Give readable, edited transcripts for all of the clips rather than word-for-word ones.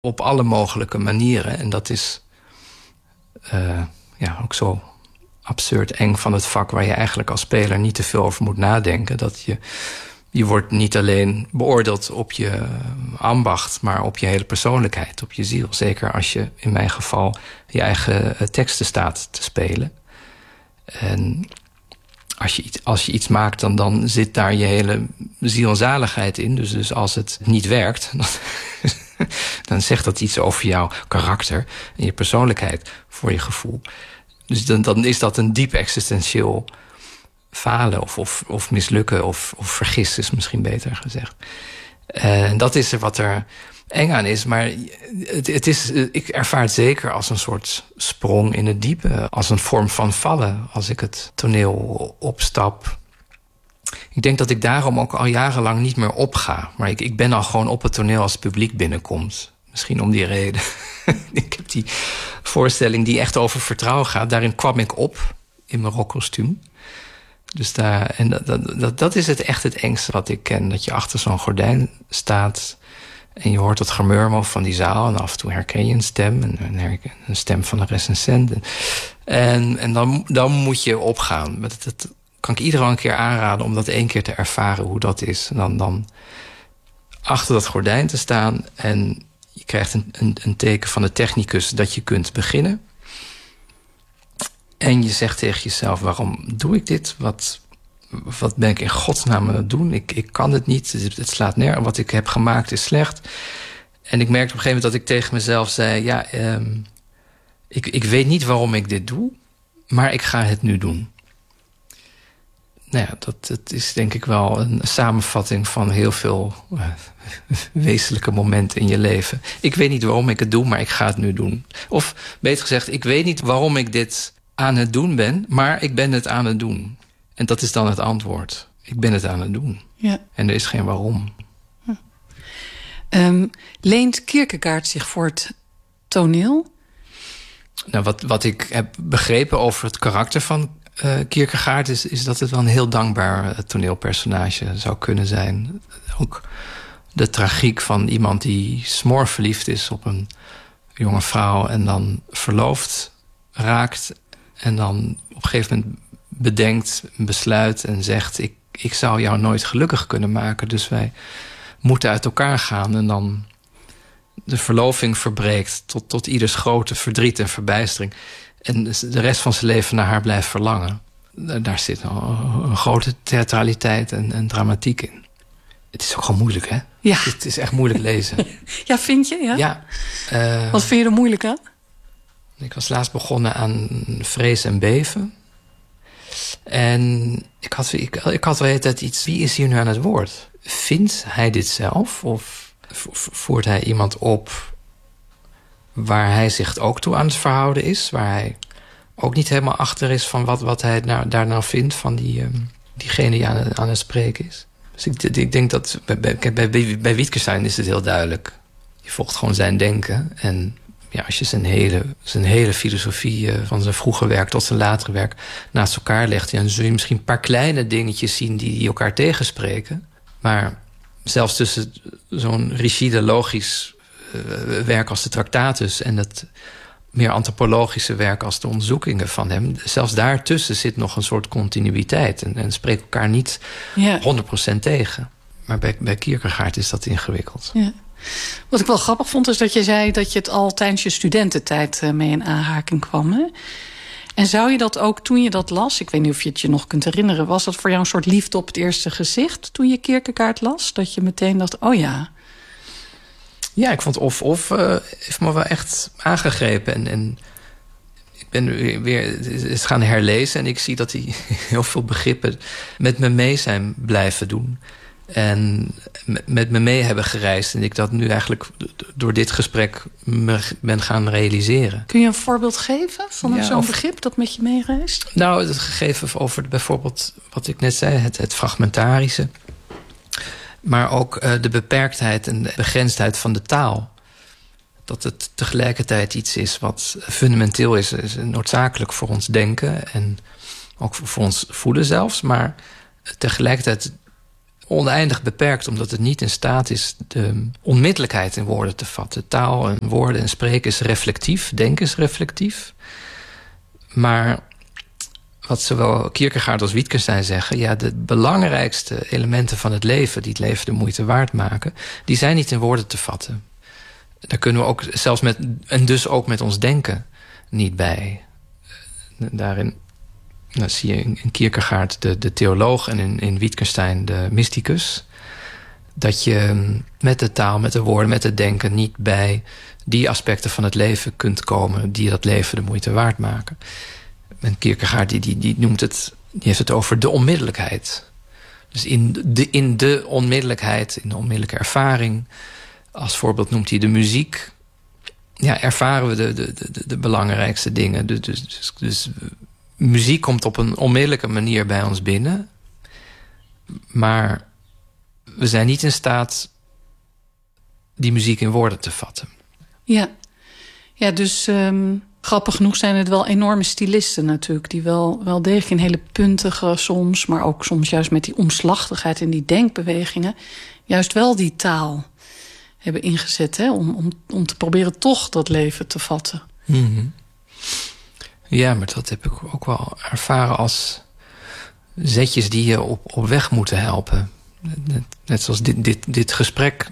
op alle mogelijke manieren. En dat is ook zo absurd eng van het vak, waar je eigenlijk als speler niet te veel over moet nadenken. Dat je wordt niet alleen beoordeeld op je ambacht, maar op je hele persoonlijkheid, op je ziel. Zeker als je, in mijn geval, je eigen teksten staat te spelen. En als je iets maakt, dan zit daar je hele ziel en zaligheid in. Dus als het niet werkt, dan zegt dat iets over jouw karakter en je persoonlijkheid, voor je gevoel. Dus dan is dat een diep existentieel falen of mislukken of vergissen, is misschien beter gezegd. En dat is er wat er eng aan is. Maar ik ervaar het zeker als een soort sprong in het diepe. Als een vorm van vallen, als ik het toneel opstap. Ik denk dat ik daarom ook al jarenlang niet meer opga. Maar ik ben al gewoon op het toneel als het publiek binnenkomt. Misschien om die reden. Ik heb die voorstelling die echt over vertrouwen gaat. Daarin kwam ik op in mijn rockkostuum. Dus dat is het engste wat ik ken. Dat je achter zo'n gordijn staat en je hoort het gemurmel van die zaal. En af en toe herken je een stem. Een stem van een recensent. En dan moet je opgaan. Dat kan ik iedereen een keer aanraden om dat 1 keer te ervaren hoe dat is. En dan achter dat gordijn te staan. En je krijgt een teken van de technicus dat je kunt beginnen. En je zegt tegen jezelf, waarom doe ik dit? Wat ben ik in godsnaam aan het doen? Ik kan het niet, het slaat nergens. Wat ik heb gemaakt is slecht. En ik merkte op een gegeven moment dat ik tegen mezelf zei, ik weet niet waarom ik dit doe, maar ik ga het nu doen. Nou ja, dat is denk ik wel een samenvatting van heel veel wezenlijke momenten in je leven. Ik weet niet waarom ik het doe, maar ik ga het nu doen. Of beter gezegd, ik weet niet waarom ik dit aan het doen ben, maar ik ben het aan het doen. En dat is dan het antwoord. Ik ben het aan het doen. Ja. En er is geen waarom. Leent Kierkegaard zich voor het toneel? Nou, wat ik heb begrepen over het karakter van Kierkegaard is dat het wel een heel dankbaar toneelpersonage zou kunnen zijn. Ook de tragiek van iemand die smoorverliefd is op een jonge vrouw en dan verloofd raakt en dan op een gegeven moment bedenkt, besluit en zegt, ik zou jou nooit gelukkig kunnen maken, dus wij moeten uit elkaar gaan. En dan de verloving verbreekt tot ieders grote verdriet en verbijstering. En de rest van zijn leven naar haar blijft verlangen. Daar zit een grote theatraliteit en dramatiek in. Het is ook gewoon moeilijk, hè? Ja. Het is echt moeilijk lezen. Ja, vind je? Ja. Wat vind je er moeilijk aan? Ik was laatst begonnen aan Vrees en Beven. En ik had wel de hele tijd iets, wie is hier nu aan het woord? Vindt hij dit zelf? Of voert hij iemand op waar hij zich ook toe aan het verhouden is? Waar hij ook niet helemaal achter is van wat hij daar nou vindt van diegene die aan het spreken is. Dus ik denk dat bij Wittgenstein is het heel duidelijk. Je volgt gewoon zijn denken. En ja, als je zijn hele filosofie van zijn vroege werk tot zijn latere werk naast elkaar legt, dan zul je misschien een paar kleine dingetjes zien die elkaar tegenspreken. Maar zelfs tussen zo'n rigide, logisch werk als de Tractatus en het meer antropologische werk als de onderzoekingen van hem, zelfs daartussen zit nog een soort continuïteit en spreekt elkaar niet 100% tegen. Maar bij Kierkegaard is dat ingewikkeld. Ja. Wat ik wel grappig vond is dat je zei dat je het al tijdens je studententijd mee in aanraking kwam. Hè? En zou je dat ook toen je dat las, ik weet niet of je het je nog kunt herinneren, was dat voor jou een soort liefde op het eerste gezicht toen je Kierkegaard las? Dat je meteen dacht, oh ja. Ja, ik vond of heeft me wel echt aangegrepen. En ik ben weer eens gaan herlezen en ik zie dat hij heel veel begrippen met me mee zijn blijven doen. En met me mee hebben gereisd. En ik dat nu eigenlijk door dit gesprek ben gaan realiseren. Kun je een voorbeeld geven van zo'n begrip dat met je meereist? Nou, het gegeven over bijvoorbeeld wat ik net zei, het fragmentarische. Maar ook de beperktheid en de begrensdheid van de taal. Dat het tegelijkertijd iets is wat fundamenteel is noodzakelijk voor ons denken. En ook voor ons voelen zelfs. Maar tegelijkertijd oneindig beperkt, omdat het niet in staat is de onmiddellijkheid in woorden te vatten. Taal en woorden en spreken is reflectief, denken is reflectief. Maar wat zowel Kierkegaard als Wittgenstein zeggen, ja, de belangrijkste elementen van het leven, die het leven de moeite waard maken, die zijn niet in woorden te vatten. Daar kunnen we ook zelfs en dus ook met ons denken niet bij. Daarin zie je in Kierkegaard de theoloog en in Wittgenstein de mysticus. Dat je met de taal, met de woorden, met het denken niet bij die aspecten van het leven kunt komen die dat leven de moeite waard maken. En Kierkegaard die heeft het over de onmiddellijkheid. Dus in de onmiddellijkheid, in de onmiddellijke ervaring. Als voorbeeld noemt hij de muziek. Ja, ervaren we de belangrijkste dingen. Dus muziek komt op een onmiddellijke manier bij ons binnen. Maar we zijn niet in staat die muziek in woorden te vatten. Ja, dus grappig genoeg zijn het wel enorme stylisten natuurlijk. Die wel degelijk in hele puntige soms, maar ook soms juist met die omslachtigheid en die denkbewegingen, juist wel die taal hebben ingezet, hè, om te proberen toch dat leven te vatten. Mm-hmm. Ja, maar dat heb ik ook wel ervaren als zetjes die je op weg moeten helpen. Net zoals dit gesprek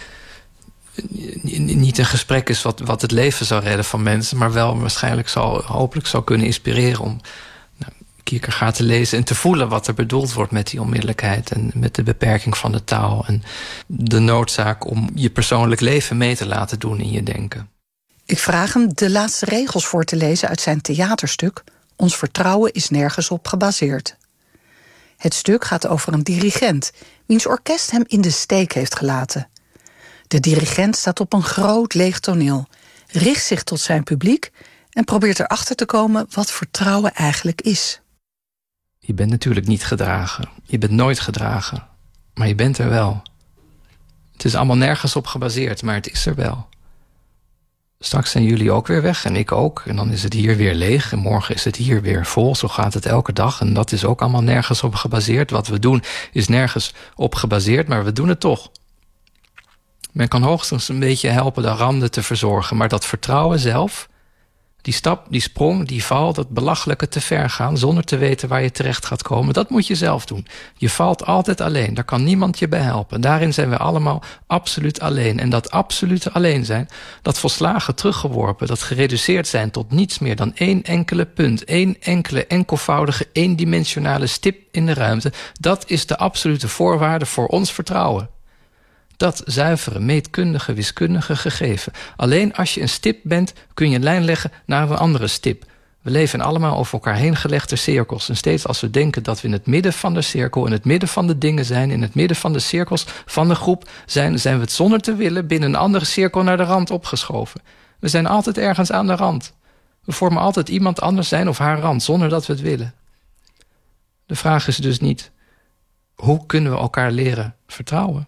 niet een gesprek is wat het leven zou redden van mensen, maar wel waarschijnlijk hopelijk zal kunnen inspireren om Kierkegaard te lezen en te voelen wat er bedoeld wordt met die onmiddellijkheid en met de beperking van de taal en de noodzaak om je persoonlijk leven mee te laten doen in je denken. Ik vraag hem de laatste regels voor te lezen uit zijn theaterstuk Ons vertrouwen is nergens op gebaseerd. Het stuk gaat over een dirigent wiens orkest hem in de steek heeft gelaten. De dirigent staat op een groot leeg toneel, richt zich tot zijn publiek en probeert erachter te komen wat vertrouwen eigenlijk is. Je bent natuurlijk niet gedragen. Je bent nooit gedragen. Maar je bent er wel. Het is allemaal nergens op gebaseerd, maar het is er wel. Straks zijn jullie ook weer weg en ik ook. En dan is het hier weer leeg en morgen is het hier weer vol. Zo gaat het elke dag en dat is ook allemaal nergens op gebaseerd. Wat we doen is nergens op gebaseerd, maar we doen het toch. Men kan hoogstens een beetje helpen de randen te verzorgen. Maar dat vertrouwen zelf, die stap, die sprong, die val, dat belachelijke te ver gaan zonder te weten waar je terecht gaat komen, dat moet je zelf doen. Je valt altijd alleen, daar kan niemand je bij helpen. Daarin zijn we allemaal absoluut alleen. En dat absolute alleen zijn, dat volslagen teruggeworpen, dat gereduceerd zijn tot niets meer dan één enkele punt, één enkele enkelvoudige, eendimensionale stip in de ruimte, dat is de absolute voorwaarde voor ons vertrouwen. Dat zuivere, meetkundige, wiskundige gegeven. Alleen als je een stip bent, kun je een lijn leggen naar een andere stip. We leven allemaal over elkaar heen gelegde cirkels. En steeds als we denken dat we in het midden van de cirkel, in het midden van de dingen zijn, in het midden van de cirkels van de groep zijn we het zonder te willen binnen een andere cirkel naar de rand opgeschoven. We zijn altijd ergens aan de rand. We vormen altijd iemand anders zijn of haar rand, zonder dat we het willen. De vraag is dus niet, hoe kunnen we elkaar leren vertrouwen?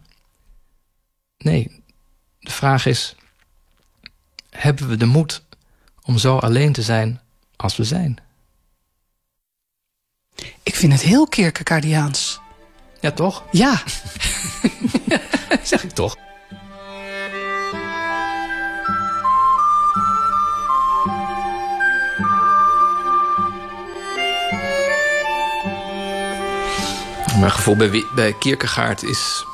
Nee, de vraag is, hebben we de moed om zo alleen te zijn als we zijn? Ik vind het heel Kierkegaardiaans. Ja, toch? Ja. Zeg ik toch. Mijn gevoel bij Kierkegaard is,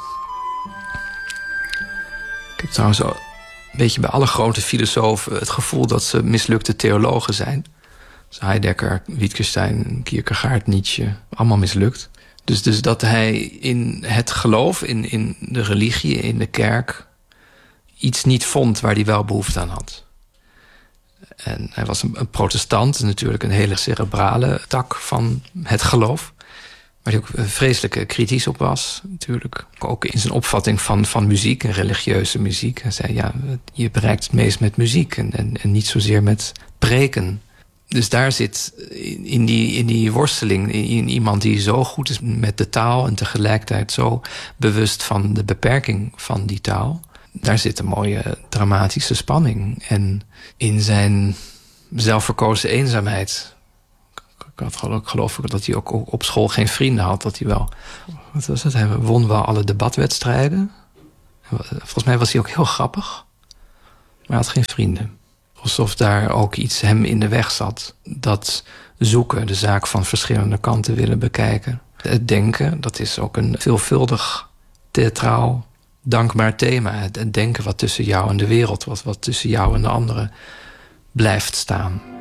ik heb trouwens een beetje bij alle grote filosofen het gevoel dat ze mislukte theologen zijn. Dus Heidegger, Wittgenstein, Kierkegaard, Nietzsche, allemaal mislukt. Dus dat hij in het geloof, in de religie, in de kerk, iets niet vond waar hij wel behoefte aan had. En hij was een protestant, natuurlijk een hele cerebrale tak van het geloof. Waar hij ook vreselijk kritisch op was, natuurlijk. Ook in zijn opvatting van muziek en religieuze muziek. Hij zei, ja, je bereikt het meest met muziek en niet zozeer met preken. Dus daar zit in die worsteling, in iemand die zo goed is met de taal en tegelijkertijd zo bewust van de beperking van die taal. Daar zit een mooie dramatische spanning. En in zijn zelfverkozen eenzaamheid geloof ik dat hij ook op school geen vrienden had. Dat hij wel... Wat was het? Hij won wel alle debatwedstrijden. Volgens mij was hij ook heel grappig. Maar hij had geen vrienden. Alsof daar ook iets hem in de weg zat. Dat zoeken, de zaak van verschillende kanten willen bekijken. Het denken, dat is ook een veelvuldig, theatraal, dankbaar thema. Het denken wat tussen jou en de wereld, wat tussen jou en de anderen blijft staan.